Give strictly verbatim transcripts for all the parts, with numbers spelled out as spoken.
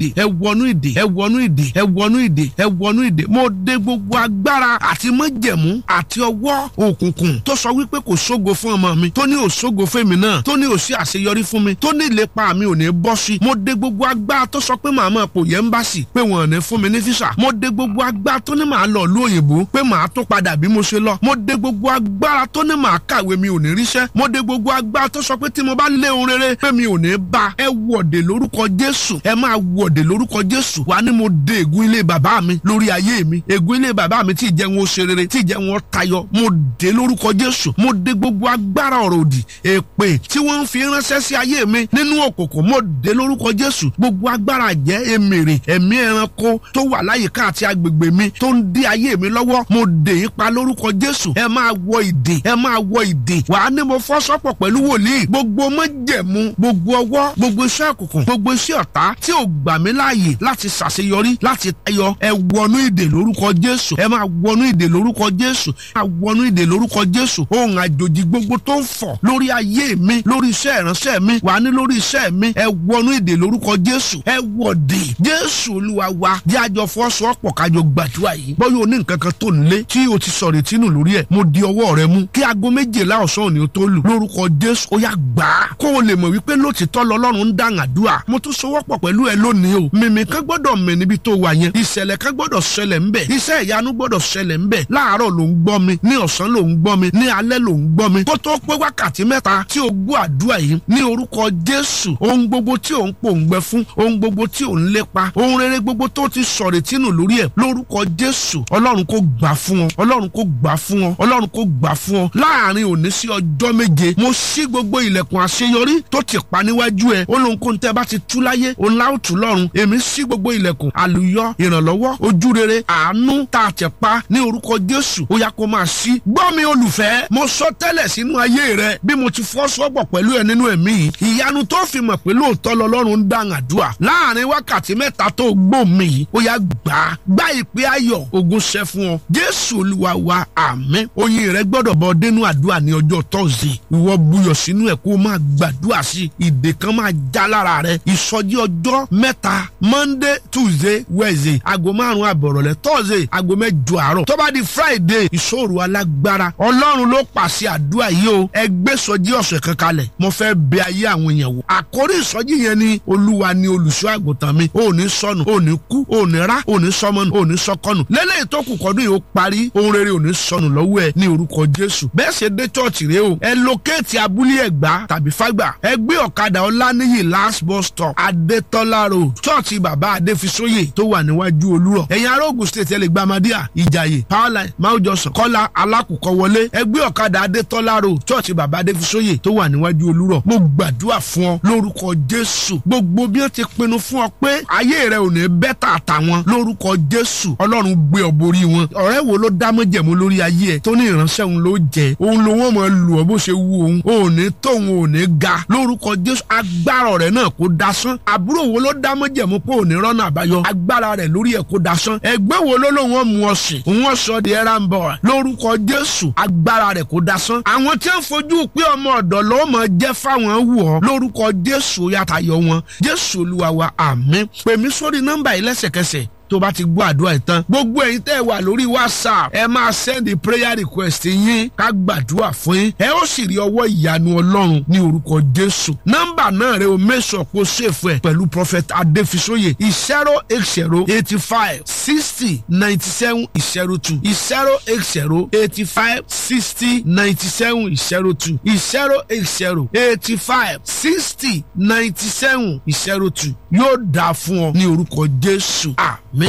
ìdè ẹ wọnú ìdè ẹ wọnú ìdè ẹ wọnú ìdè ẹ wọnú ìdè mo dé gbogbo agbára àti májẹ̀mú àti ọwọ́ òkùnkùn tó sọ wípé kò sógo fún ọmọ mi tó ní ò sógo fún mi náà tó ní ò sí àṣeyọrí fún mi tó ní ìlépa mi ò ní bọ́ sí mo dé gbogbo agbára tó sọ pé màá máa pò yẹ ń bá sí pé wọn ò ní fún mi ní físà mo dé gbogbo agbára tó ní màá lọ ìlú òyìnbó pé màá tó padà bí mo ṣe lọ mo dé gbogbo agbára tó ní màá kàwé mi ò ní ríṣẹ́ mo dé gbogbo agbára tó sọ pé tí mo bá lé ohun rere pé mi ò ní bá ẹ wọ̀dè lórúkọ Jésù ẹ máa wọ̀dè lórúkọ Jésù wà ní mo dé ègún ilé bàbá mi lórí ayé mi ègún ilé bàbá mi tí ìjẹ́ wọn ó ṣe rere tí ìjẹ́ wọn tayọ mo dé lórúkọ Jésù mo dé gbogbo agbára ọ̀rọ̀ òdì èpè tí wọ́n ń fi ránṣẹ́ sí ayé mi nínú òkùnkùn mo dé lórúkọ Jésù gbogbo agbára jẹ́ èmèrè ẹ̀mí ẹranko tó wà láyìíká àti agbègbè mi tó ń dí ayé mi lọ́wọ́ mo dé ipa lórúkọ Jésù ẹ máa wọ ìdè ẹ máa wọ ìdè wàá ní mo fọ́ sọ́pọ̀ pẹ̀lú wòlíì gbogbo májẹ̀mú gbogbo ọwọ́ gbogbo iṣẹ́ òkùnkùn gbogbo iṣẹ́ ọ̀tá tí ò gbà mí láàyè láti ṣàṣeyọrí láti tayọ ẹ wọnú ìdè lórúkọ Jésù ẹ máa wọnú ìdè lórúkọ Jésù ẹ máa wọnú ìdè lórúkọ Jésù ohun àjòjì gbogbo tó ń fọ̀ lórí ayé mi lórí iṣẹ́ ìránṣẹ́ mi wà ní lórí iṣẹ́ mi ẹ wọnú ìdè lórúkọ Jésù ẹ wọ̀dè Jésù Olúwa wa jẹ́ àjọ fọ́sọ́pọ̀ kájọ gbàdúrà yìí bóyá o ní nǹkan kan tó ń lé tí o ti sọ̀rọ̀ ìtinú lórí ẹ̀ mo di ọwọ́ rẹ mú kí aago méjìlá ọ̀sán òní o tó lù lórúkọ Jésù ó yá gbà á kó o lè mọ̀ wípé lótìtọ́ lọ́lọ́run ń dáhùn àdúrà mo tún sowọ́pọ̀ pẹ̀lú ẹ lónìí o mímí kan gbọ́dọ̀ mẹ́ níbi tó wà yẹn ìṣẹ̀lẹ̀ kan gbọ́dọ̀ ṣẹlẹ̀ ńbẹ̀ iṣẹ́ ìyanu gbọ́dọ̀ ṣẹlẹ̀ ńbẹ̀ láàárọ̀ ló ń gbọ́ mi ní ọ̀sán ló ń gbọ́ mi ní alẹ́ ló ń gbọ́ mi kó tó pé wákàtí mẹ́ta tí o gbọ́ àdúrà yìí ní orúkọ Jésù ohun gbogbo tí ò ń pòǹgbẹ fún ohun gbogbo tí ò ń lépa ohun rere gbogbo tó ti sọ̀rọ̀ tínú lórí ẹ̀ lórúkọ Jésù Ọlọ́run kó gbà fún ọ Ọlọ́run kó gbà fún ọ Ọlọ́run kó gbà fún ọ láàrin òní sí ọjọ́ méje mo ṣí gbogbo ilẹ̀kùn àṣeyọrí tó ti pa níwájú ẹ olóhunkóhun tẹ́ bá ti tú láyé òun láò tú lọ́run èmi ṣí gbogbo ilẹ̀kùn àlùyọ ìrànlọ́wọ́ ojúrere àánú tá a tẹ̀ pa ní orúkọ Jésù ó yá kó máa ṣí gbọ́ mi olùfẹ́ mo sọ tẹ́lẹ̀ sínú ayé rẹ bí mo ti fọ́ sọ́gbọ̀ pẹ̀lú ẹ nínú ẹ̀mí yìí ìyanu tó fi mọ̀ pé lóòótọ́ lọ́lọ́run ń dáhùn àdúrà láàrin wákàtí mẹ́ta tó gbó mi yìí ó yá gbà á gbá ìpè ayọ̀ ogun ṣẹ fún ọ Jésù Olúwa wa àmín oyin rẹ gbọ́dọ̀ bọ́ dénú àdúrà ní ọjọ́ tọ́sídẹ̀ẹ́ ìwọ buyọ̀ sínú ẹ̀ kó o máa gbàdúrà sí ìdè kan máa já lára rẹ ìsọjí ọjọ́ mẹ́ta Monday Tuesday Wednesday aago márùn-ún àbọ̀rọ̀lẹ́ Thursday aago mẹ́jọ àárọ̀ tó bá di Friday ìṣòro alágbára Ọlọ́run ló pàṣẹ àdúrà yìí o ẹgbẹ́ sọjí ọ̀sẹ̀ kan kalẹ̀ mo fẹ́ bẹ ayé àwọn èèyàn wò àkórí ìsọjí yẹn ni Olúwa ni olùṣọ́ àgùntàn mi ò ní sọnù ò ní kú ò ní rá ò ní sọmọnù ò ní sọkọnù lélẹ́yìí tó kù kọ́dún yìí ó parí ohun rere ò ní sọnù lọ́wọ́ ẹ ní orúkọ Jésù bẹ́ẹ̀ ṣe dé chọ́ọ̀chì rẹ o ẹ lókèétì abúlé Ẹ̀gbá tàbí Fágbà ẹ gbé ọ̀kadà Ọláníyì last bus stop Adétọ́lá road chọ́ọ̀chì bàbá Adéfisóyè tó wà níwájú Olúrọ̀ ẹ̀yin ará Ògùn state ẹ lè gba Amadíà Ìjàyè Powerline Mount Johnson Kọ́lá Alákùkọ wọlé ẹ gbé ọ̀kadà Adétọ́lá road chọ́ọ̀chì bàbá Adéfisóyè tó wà níwájú Olúrọ̀ mo gbàdúrà fún ọ lórúkọ Jésù gbogbo bí wọ́n ti pinnu fún ọ pé ayé rẹ ò ní bẹ́tà àtàwọn lórúkọ Jésù Ọlọ́run gbé ọ borí wọn ọ̀rẹ́ wo ló dá májẹ̀mú lórí ayé ẹ tó ní ìránṣẹ́ òun ló jẹ òun ló wọ́n mọ̀ lù ọ́ bó ṣe wù òun ò ní tóun ò ní ga lórúkọ Jésù agbára ọ̀rẹ́ náà kó dasán àbúrò wo ló dá májẹ̀mú pé ò ní rọ́nà àbáyọ agbára rẹ̀ lórí ẹ̀ kó dasán ẹgbẹ́ wo ló lóun mú ọ sìn òun ọ̀sọ́ di ẹran bọ̀ lórúkọ Jésù agbára rẹ̀ kó dasán àwọn tí wọ́n fojú pé ọmọ ọ̀dọ̀ ló mọ̀ jẹ́ fáwọn wù ọ́ lórúkọ Jésù yàtàyọ wọn Jésù Olúwa wa àmín pè mí sórí nọ́mbà yìí lẹ́sẹ̀kẹsẹ̀ tó bá ti gbọ́ àdúrà ìtàn gbogbo ẹ̀yin tẹ́ ẹ wà lórí WhatsApp ẹ máa send prayer request yín ká gbàdúrà fún yín ẹ ó sì rí ọwọ́ ìyanu Ọlọ́run ní orúkọ Jésù nọ́mbà náà rẹ o mẹ́sàn kó ṣèfù ẹ̀ pẹ̀lú Prophet Adéfisóyè zero eight zero eighty five sixty ninety seven zero two zero eight zero eighty five sixty ninety seven zero two zero eight zero eighty five sixty ninety seven zero two yóò dáa fún ọ ní orúkọ Jésù àmín.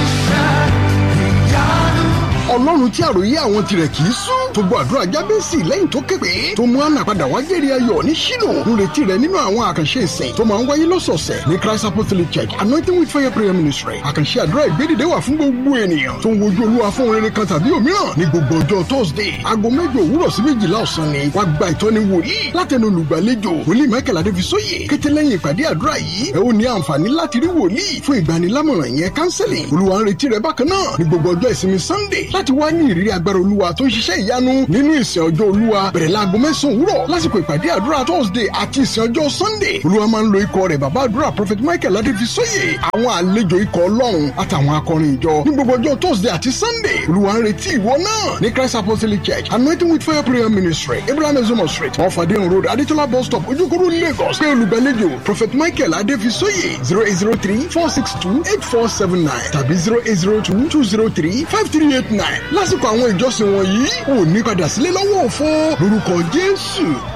Ọlọ́run tí àròyé àwọn tirẹ̀ kì í sún tó gbọ́ àdúrà Jábésì lẹ́yìn tó képe tó mú àná padà wá jẹ́rìí ayọ̀ ní Ṣílò ń retí rẹ̀ nínú àwọn àkànṣe ìsìn tó máa ń wáyé lọ́sọ̀ọ̀sẹ̀ ní Christ Apostolic Church Anointing with Fire Prayer Ministry àkànṣe àdúrà ìgbédìde wà fún gbogbo ènìyàn tó ń wojú Olúwa fún rere kan tàbí òmíràn ní gbogbo ọjọ́ Thursday aago mẹ́jọ òwúrọ̀ sí méjìlá ọ̀sán ni wàá gba ìtọ́ni wòlíì látẹnu olùgbàlejò wòlíì Michael Adéfisóyè kété lẹ́yìn ìpàdé àdúrà yìí ẹ ó ní àǹfààní láti rí wòlíì fún ìgbanilámọ̀ràn yẹn counseling Olúwa ń retí rẹ bákan náà ní gbogbo ọjọ́ ìsinmi Sunday láti wá ní ìrírí agbára Olúwa tó ń ṣiṣẹ́ ìyanu ìyanu nínú ìsìn ọjọ́ olúwa bẹ̀rẹ̀ láago mẹ́sàn-án òwúrọ̀ lásìkò ìpàdé àdúrà thursday àti ìsìn ọjọ́ sunday. olúwa máa ń lo ikọ̀ rẹ̀ bàbá àdúrà prophet michael adéfisóyè, àwọn àlejò ikọ̀ ọlọ́run àtàwọn akọrin ìjọ ní gbogbo ọjọ́ thursday àti sunday. olúwa ń retí ìwọ náà ní christ apostolic church anointing with fire prayer ministry abraham ezomo street ọ̀fàdéhùn road adétọ́lá bus stop ojúkòrò lagos. pé olùgbàlejò prophet michael adéfisóyè zero eight zero three four six two eight four seven nine tàbí zero eight zero two two zero three five three eight nine. lásìkò àwọn ìjọsìn wọ̀nyí ò ní padà sílé lọ́wọ́ òfo lórúkọ jésù.